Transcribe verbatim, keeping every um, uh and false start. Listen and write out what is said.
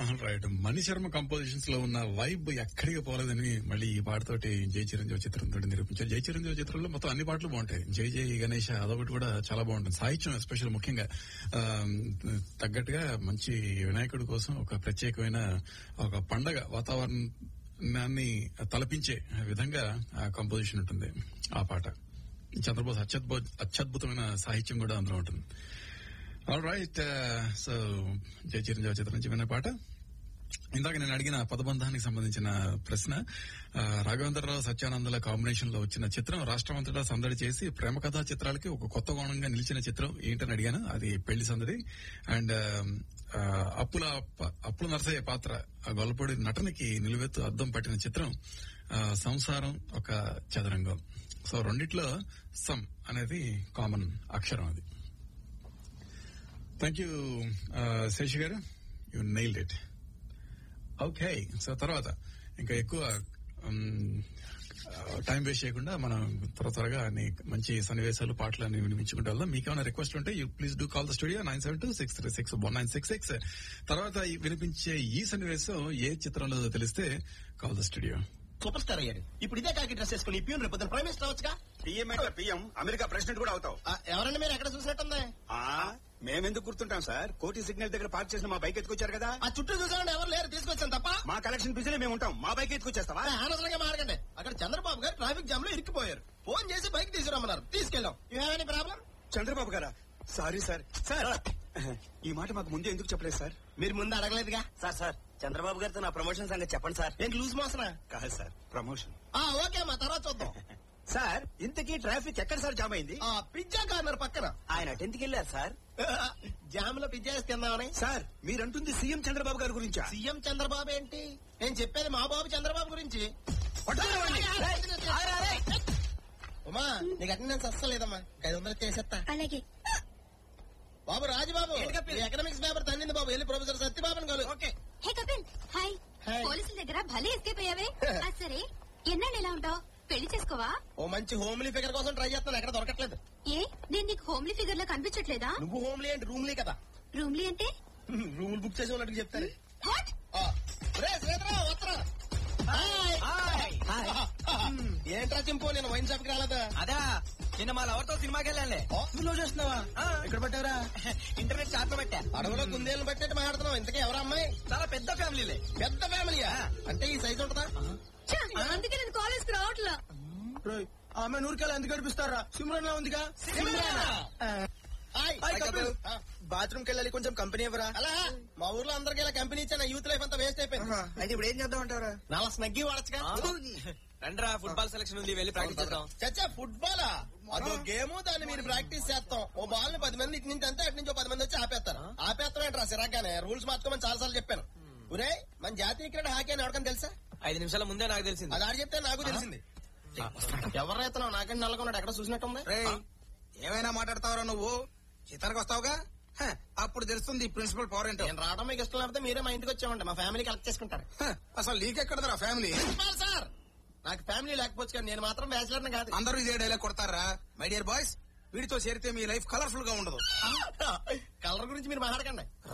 Right. Mani Sharma compositions లో ఉన్న vibe ఎక్కడికి పోలేదని మళ్ళీ ఈ పాటతోటి జై చిరంజీవి చిత్రంతో నిరూపించారు. జై చిరంజీవి చిత్రంలో మొత్తం అన్ని పాటలు బాగుంటాయి. జై జై గణేష్ అదొకటి కూడా చాలా బాగుంటుంది. సాహిత్యం ఎస్పెషల్ ముఖ్యంగా తగ్గట్టుగా మంచి వినాయకుడి కోసం ఒక ప్రత్యేకమైన ఒక పండగ వాతావరణాన్ని తలపించే విధంగా ఆ కంపోజిషన్ ఉంటుంది ఆ పాట. చంద్రబోస్ అత్యద్భుత అత్యద్భుతమైన సాహిత్యం కూడా అందులో ఉంటుంది. All right. సో జై చిరంజీవి చిత్రం నుంచి విన్న పాట. ఇందాక నేను అడిగిన పదబంధానికి సంబంధించిన ప్రశ్న, రాఘవేంద్రరావు సత్యానందుల కాంబినేషన్ లో వచ్చిన చిత్రం రాష్ట్రమంతటా సందడి చేసి ప్రేమ కథా చిత్రాలకి ఒక కొత్త కోణంగా నిలిచిన చిత్రం ఏంటని అడిగాను. అది పెళ్లి సందడి. అండ్ అప్పుల అప్పుల నరసయ్య పాత్ర గొల్లపూడి నటనకి నిలువెత్తు అద్దం పట్టిన చిత్రం సంసారం ఒక చదరంగం. సో రెండిట్లో సమ్ అనేది కామన్ అక్షరం. అది. థ్యాంక్ యూ శేషి గారు, you nailed it. Okay. So తర్వాత ఇంకా ఎక్కువ టైం వేస్ట్ చేయకుండా మనం త్వర త్వరగా అన్ని మంచి సన్నివేశాలు పాటలు అన్ని వినిపించుకుంటూ వెళ్దాం. మీకు ఏమైనా రిక్వెస్ట్ ఉంటే you please do call the studio nine seven two six three six one nine six six. తర్వాత వినిపించే ఈ సన్నివేశం ఏ చిత్రంలో తెలిస్తే call the studio. Super star అయ్యాడు. ఇప్పుడు ఇదే కాకి డ్రెస్ వేసుకుని పిఎం రేపు ప్రైమ్ మినిస్టర్ అవచ్చుగా. పిఎం అంటే పిఎం, అమెరికా ప్రెసిడెంట్ కూడా అవుతావు. ఎవరండి మీరు ఎక్కడ చూసినట్టుంది? మేమెందుకు గుర్తుంటాం సార్? కోటి సిగ్నల్ దగ్గర పార్క్ చేసిన మా బైక్ ఎత్తుకొచ్చారు కదా. ఆ చుట్టూ చూసామండి, ఎవరు లేరు, తీసుకొచ్చాను తప్ప. మా కలెక్షన్ బిజీలో మేము ఉంటాం, మా బైక్ ఎత్తుకొచ్చేస్తావా? అనవసరంగా మారకండి. అక్కడ చంద్రబాబు గారు ట్రాఫిక్ జామ్ లో ఇరుక్కుపోయారు. ఫోన్ చేసి బైక్ తీసుకురమ్మన్నారు, తీసుకెళ్ళాం. You have any problem? Chandrababu గారా? Sorry sir. సార్ ఈ మాట మాకు ముందే ఎందుకు చెప్పలేదు సార్? మీరు ముందు అడగలేదుగా. సార్ సార్ చంద్రబాబు గారితో నా ప్రమోషన్ సంగతి చెప్పండి సార్. ఏంటి లూజ్ మోసనా? కాదు సార్, ప్రమోషన్. ఓకే, మా తర్వాత చూద్దాం. సార్ ఇంతకీ ట్రాఫిక్ ఎక్కడ సార్ జామ్ అయింది? పిజ్జా కార్నర్ పక్కన. ఆయన టెన్త్కి వెళ్ళారు సార్. జామ్ లో పిజ్జా వేసి తిందామని. సార్ మీరంటుంది సీఎం చంద్రబాబు గారి గురించా? సీఎం చంద్రబాబు ఏంటి? నేను చెప్పేది మా బాబు చంద్రబాబు గురించి. ఉమా, నీకు అటెండెన్స్ అస్సలు లేదమ్మా. ఐదు వందలు చేసేస్తా. అలాగే బాబు రాజుబాబు, ఎకనామిక్స్ పేపర్ తన్నింది బాబు. వెళ్ళి ప్రొఫెసర్ సత్యబాబు గారు. ఓకే. హే కపిల్, హాయ్. పోలీసుల దగ్గర భలే ఎస్కేప్ అయ్యావే. సరే, ఎన్నాళ్ళు ఎలా ఉంటావు? పెళ్లి చేసుకోవా? ఓ మంచి హోమ్లీ ఫిగర్ కోసం ట్రై చేస్తాను, ఎక్కడ దొరకట్లేదు. ఏ, నేను నీకు హోమ్లీ ఫిగర్ లా కనిపించట్లేదా? నువ్వు హోమ్లీ ఏంటి, రూమ్లీ కదా. రూమ్లీ అంటే రూమ్ బుక్ చేసి ఉన్నట్టు చెప్తాను. వాట్? ఏంట్రా చింపు, నేను వైన్ షాప్ కి రాలేదా? అదా నిన్న మా లవర్తో సినిమాకి వెళ్ళాలే. నువ్వు చేస్తున్నావా? ఇక్కడ పట్టారా? ఇంటర్నెట్ చాట్ లో పెట్టా. అడవులో కుందేళ్ళు పట్టినట్టు మాట్లాడుతున్నావు. ఇంతకీ ఎవరా అమ్మాయి? చాలా పెద్ద ఫ్యామిలీలే. పెద్ద ఫ్యామిలీయా? అంటే ఈ సైజ్ ఉంటుందా? అందుకే నేను కాలేజ్ కి రావట్లా. ఆమె నూరికాయలు ఎందుకు గడిపిస్తారా? సిమ్రన్ లా ఉందిగా. బాత్రూమ్ కి వెళ్ళాలి, కొంచెం కంపెనీ ఇవ్వరా? అలా మా ఊర్లో అందరికి ఇలా కంపెనీ ఇచ్చా, యూత్ లైఫ్ అంతా వేస్ట్ అయిపోయింది. అయితే ఇప్పుడు ఏం చేద్దాం అంటారా? నాలా స్నగ్గి వాడచ్చుగా. రండ్రా, ఫుట్బాల్ సెలక్షన్ ఉంది, వెళ్ళి ప్రాక్టీస్ చేద్దాం. చచ్చా, ఫుట్బాలా? అదో గేమ్, దాన్ని మీరు ప్రాక్టీస్ చేస్తాం. ఓ బాల్ ని పది మంది ఇటు నుంచి అంతే, అటు నుంచి పది మంది వచ్చి ఆపేస్తారు. ఆపేస్తాం ఏంట్రా సిరాగానే? రూల్స్ మార్చుకోమని చాలా సార్లు చెప్పాను. ఒరే, మన జాతీయ క్రీడ హాకీ అని ఎవరికని తెలుసా? ఐదు నిమిషాల ముందే నాకు తెలిసింది. అది ఆడు చెప్తే నాకు తెలిసింది. ఎవరైతున్నావు? నాకంటే నల్లకున్నాడు, ఎక్కడ చూసినట్టుంది. ఏమైనా మాట్లాడతావరా నువ్వు? చిత్తానికి వస్తావుగా, అప్పుడు తెలుస్తుంది ప్రిన్సిపల్ పవర్ ఏంటో. నేను రావడం మీకు ఇష్టం లేకపోతే మీరే మా ఇంటికి వచ్చామండి, మా ఫ్యామిలీ కలెక్ట్ చేసుకుంటారు. అసలు నీకెక్కడదరా ఫ్యామిలీ? సార్ నాకు ఫ్యామిలీ లేకపోవచ్చు, కానీ నేను మాత్రం బ్యాచిలర్ కాదు. అందరూ ఇదే డైలాగ్ కొడతారా? మై డియర్ బాయ్స్, వీడితో చేరితే మీ లైఫ్ కలర్ఫుల్ గా ఉండదు. కలర్ గురించి మీరు మాట్లాడకండి.